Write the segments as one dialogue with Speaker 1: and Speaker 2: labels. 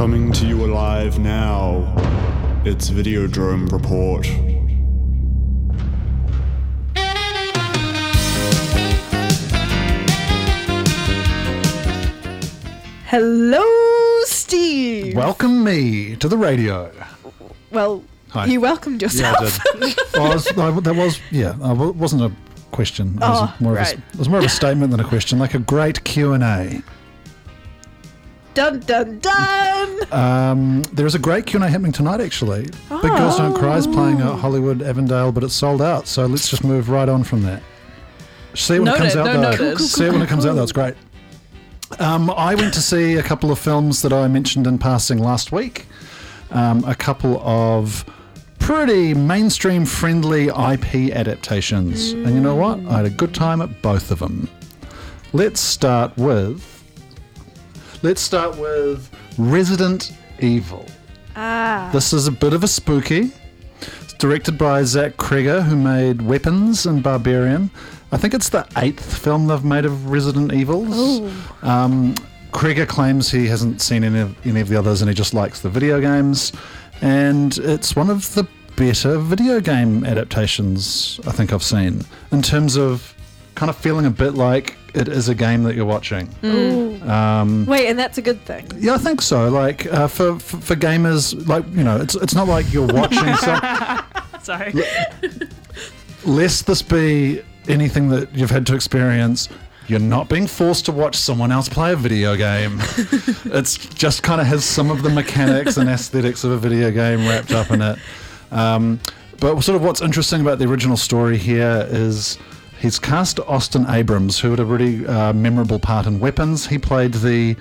Speaker 1: Coming to you alive now, it's Videodrome Report.
Speaker 2: Hello, Steve.
Speaker 3: Welcome me to the radio.
Speaker 2: Well,
Speaker 3: Hi.
Speaker 2: you welcomed yourself.
Speaker 3: Yeah, I did. It wasn't a question. It was
Speaker 2: right.
Speaker 3: It was more of a statement than a question, like a great Q&A.
Speaker 2: Dun, dun, dun.
Speaker 3: There is a great Q&A happening tonight, actually. Big Girls Don't Cry is playing at Hollywood Avondale, but it's sold out. So let's just move right on from that. See it when it comes out, though.
Speaker 2: Noted.
Speaker 3: See it when it comes out, though. It's great. I went to see a couple of films that I mentioned in passing last week. A couple of pretty mainstream friendly IP adaptations. And you know what? I had a good time at both of them. Let's start with Resident Evil. This is a bit of a spooky. It's directed by Zach Cregger, who made Weapons and Barbarian. I think it's the 8th film they've made of Resident Evils. Cregger claims he hasn't seen any of the others and he just likes the video games. And it's one of the better video game adaptations I think I've seen, in terms of kind of feeling a bit like it is a game that you're watching.
Speaker 2: Wait, and that's a good thing.
Speaker 3: Yeah, I think so. Like for gamers, like, you know, it's not like you're watching
Speaker 2: Sorry.
Speaker 3: Lest this be anything that you've had to experience, you're not being forced to watch someone else play a video game. It's just kind of has some of the mechanics and aesthetics of a video game wrapped up in it. But sort of what's interesting about the original story here is he's cast Austin Abrams, who had a really memorable part in Weapons. He played the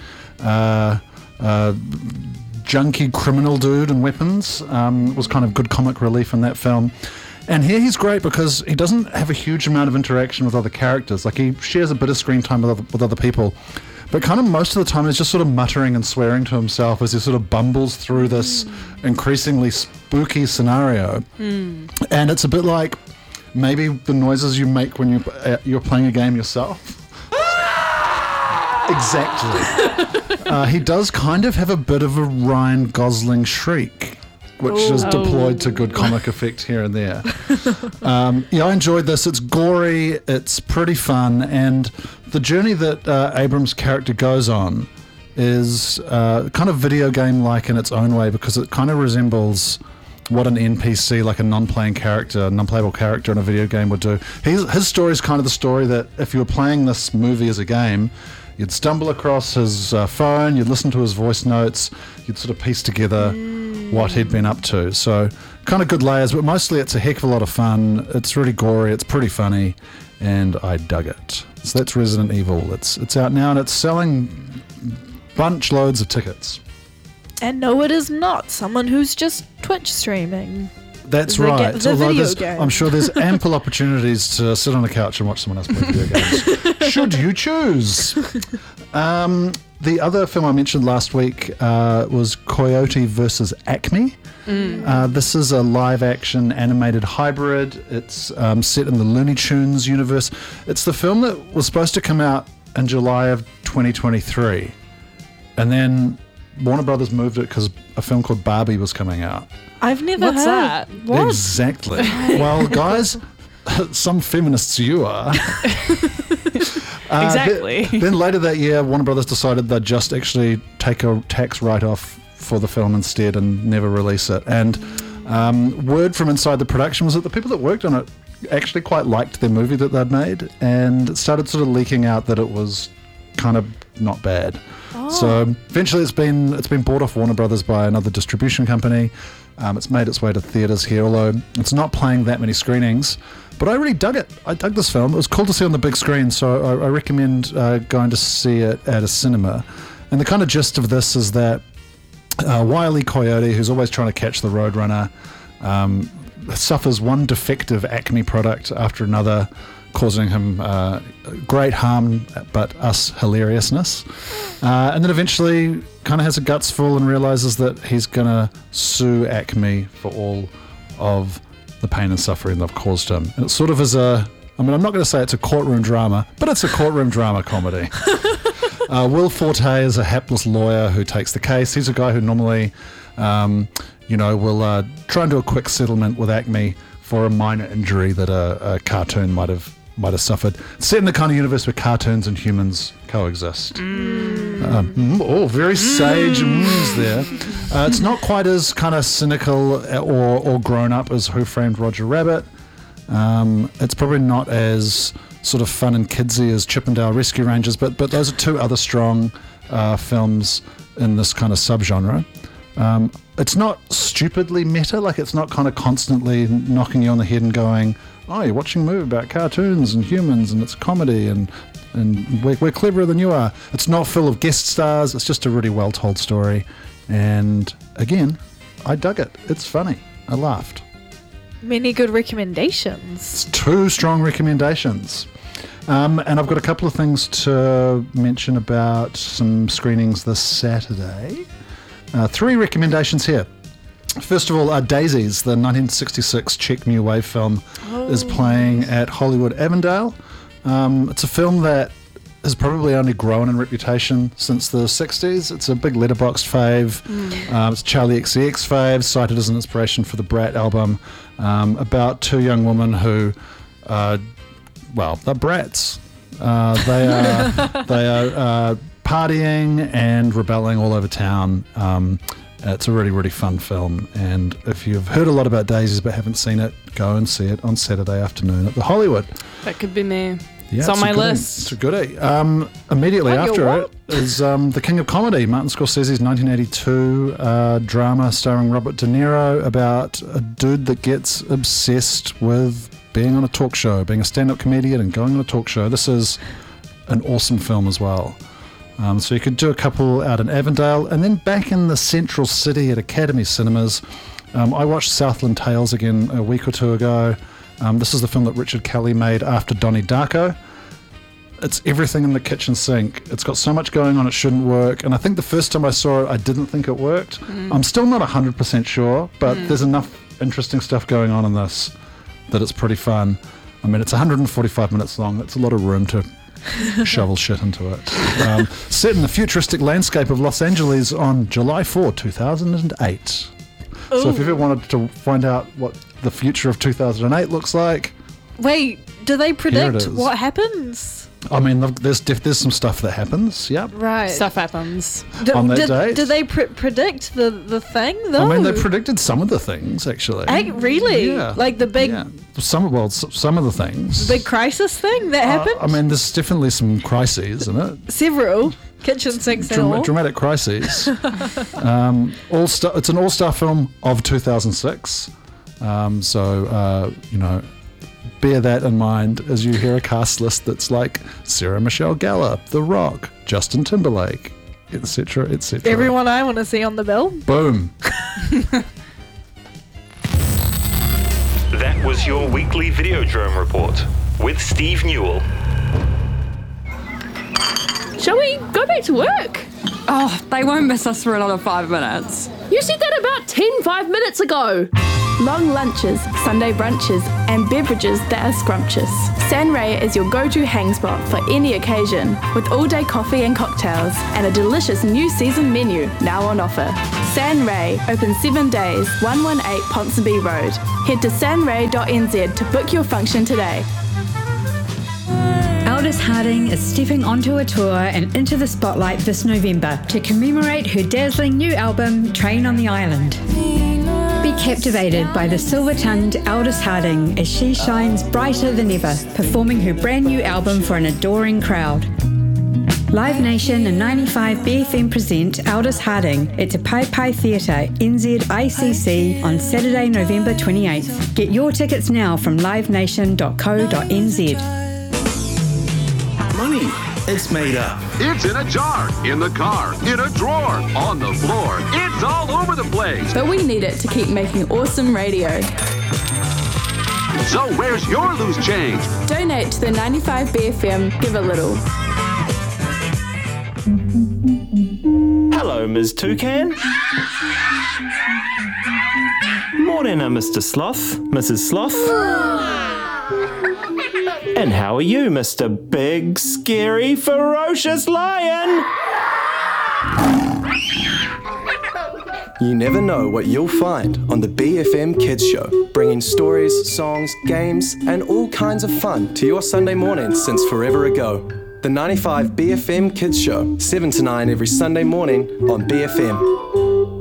Speaker 3: junkie criminal dude in Weapons. Was kind of good comic relief in that film. And here he's great because he doesn't have a huge amount of interaction with other characters. Like, he shares a bit of screen time with other people, but kind of most of the time he's just sort of muttering and swearing to himself as he sort of bumbles through this increasingly spooky scenario. And it's a bit like maybe the noises you make when you're playing a game yourself. Exactly. He does kind of have a bit of a Ryan Gosling shriek, which is deployed to good comic effect here and there. I enjoyed this. It's gory, it's pretty fun, and the journey that Abrams' character goes on is kind of video game-like in its own way, because it kind of resembles what an NPC, like a non-playable character in a video game would do. His story is kind of the story that if you were playing this movie as a game, you'd stumble across his phone, you'd listen to his voice notes, you'd sort of piece together what he'd been up to. So kind of good layers, but mostly it's a heck of a lot of fun. It's really gory, it's pretty funny, and I dug it. So that's Resident Evil. It's out now and it's selling bunch loads of tickets.
Speaker 2: And no, it is not someone who's just Twitch streaming.
Speaker 3: That's
Speaker 2: The
Speaker 3: right.
Speaker 2: video game.
Speaker 3: I'm sure there's ample opportunities to sit on a couch and watch someone else play video games, should you choose. The other film I mentioned last week was Coyote vs. Acme. This is a live-action animated hybrid. It's set in the Looney Tunes universe. It's the film that was supposed to come out in July of 2023. And then Warner Brothers moved it because a film called Barbie was coming out.
Speaker 2: I've never
Speaker 4: What's
Speaker 2: heard.
Speaker 4: that?
Speaker 2: What?
Speaker 3: Exactly. Well, guys, some feminists you are.
Speaker 4: Exactly.
Speaker 3: Then later that year, Warner Brothers decided they'd just actually take a tax write-off for the film instead and never release it. And word from inside the production was that the people that worked on it actually quite liked their movie that they'd made, and it started sort of leaking out that it was kind of not bad. So eventually it's been bought off Warner Brothers by another distribution company. It's made its way to theatres here, although it's not playing that many screenings. But I really dug it. I dug this film. It was cool to see on the big screen, so I recommend going to see it at a cinema. And the kind of gist of this is that Wile E. Coyote, who's always trying to catch the Roadrunner, suffers one defective Acme product after another, causing him great harm, but us hilariousness. And then eventually kind of has a guts full and realizes that he's going to sue Acme for all of the pain and suffering they've caused him. And it sort of is I'm not going to say it's a courtroom drama, but it's a courtroom drama comedy. Will Forte is a hapless lawyer who takes the case. He's a guy who normally, will try and do a quick settlement with Acme for a minor injury that a cartoon might have suffered. It's set in the kind of universe where cartoons and humans coexist. Very sage moves there. It's not quite as kind of cynical or grown up as Who Framed Roger Rabbit. It's probably not as sort of fun and kidsy as Chippendale Rescue Rangers, but those are two other strong films in this kind of subgenre. It's not stupidly meta, like it's not kind of constantly knocking you on the head and going, oh, you're watching a movie about cartoons and humans and it's comedy and we're cleverer than you are. It's not full of guest stars, it's just a really well told story. And again, I dug it. It's funny. I laughed.
Speaker 2: Many good recommendations.
Speaker 3: It's two strong recommendations. And I've got a couple of things to mention about some screenings this Saturday. 3 recommendations here. First of all, Daisies, the 1966 Czech New Wave film, is playing at Hollywood Avondale. It's a film that has probably only grown in reputation since the 60s. It's a big Letterboxd fave. It's Charlie XCX fave, cited as an inspiration for the Brat album, about 2 young women who, they're brats. They are partying and rebelling all over town. It's a really, really fun film. And if you've heard a lot about Daisies but haven't seen it, go and see it on Saturday afternoon at the Hollywood.
Speaker 4: That could be me.
Speaker 3: Yeah,
Speaker 4: it's on my list.
Speaker 3: It's a goodie. Immediately after it is The King of Comedy, Martin Scorsese's 1982 drama starring Robert De Niro about a dude that gets obsessed with being on a talk show, being a stand-up comedian and going on a talk show. This is an awesome film as well. So you could do a couple out in Avondale, and then back in the central city at Academy Cinemas. I watched Southland Tales again a week or 2 ago. This is the film that Richard Kelly made after Donnie Darko. It's everything in the kitchen sink. It's got so much going on it shouldn't work, and I think the first time I saw it I didn't think it worked. I'm still not 100% sure, but there's enough interesting stuff going on in this that it's pretty fun. I mean, it's 145 minutes long. That's a lot of room to shovel shit into it. Set in the futuristic landscape of Los Angeles on July 4, 2008. So if you ever wanted to find out what the future of 2008 looks like...
Speaker 2: Wait, do they predict what happens?
Speaker 3: I mean, there's some stuff that happens, yep.
Speaker 2: Right.
Speaker 4: Stuff happens.
Speaker 3: On that date.
Speaker 2: Do they predict the thing, though?
Speaker 3: I mean, they predicted some of the things, actually.
Speaker 2: Really?
Speaker 3: Yeah.
Speaker 2: Like the big...
Speaker 3: Yeah. Some of the things.
Speaker 2: The big crisis thing that happened?
Speaker 3: I mean, there's definitely some crises in it.
Speaker 2: Several. Kitchen sinks and all.
Speaker 3: Dramatic crises. It's an all-star film of 2006. Bear that in mind as you hear a cast list that's like Sarah Michelle Gellar, The Rock, Justin Timberlake, etc., etc.
Speaker 2: Everyone I want to see on the bill.
Speaker 3: Boom.
Speaker 5: That was your weekly Videodrome report with Steve Newell.
Speaker 6: Shall we go back to work?
Speaker 4: Oh, they won't miss us for another 5 minutes.
Speaker 6: You said that about 5 minutes ago.
Speaker 7: Long lunches, Sunday brunches, and beverages that are scrumptious. San Ray is your go-to hang spot for any occasion, with all-day coffee and cocktails, and a delicious new season menu now on offer. San Ray, open 7 days, 118 Ponsonby Road. Head to sanray.nz to book your function today.
Speaker 8: Aldous Harding is stepping onto a tour and into the spotlight this November to commemorate her dazzling new album, Train on the Island. Be captivated by the silver-tongued Aldous Harding as she shines brighter than ever, performing her brand new album for an adoring crowd. Live Nation and 95BFM present Aldous Harding at Te Pai Pai Theatre, NZICC on Saturday, November 28th. Get your tickets now from livenation.co.nz.
Speaker 9: Money. It's made up.
Speaker 10: It's in a jar, in the car, in a drawer, on the floor. It's all over the place.
Speaker 7: But we need it to keep making awesome radio.
Speaker 10: So where's your loose change?
Speaker 7: Donate to the 95BFM Give a Little.
Speaker 5: Hello, Ms. Toucan. Morning, Mr. Sloth, Mrs. Sloth.
Speaker 9: And how are you, Mr. Big, Scary, Ferocious Lion?
Speaker 11: You never know what you'll find on the BFM Kids Show, bringing stories, songs, games, and all kinds of fun to your Sunday morning since forever ago. The 95 BFM Kids Show, 7 to 9 every Sunday morning on BFM.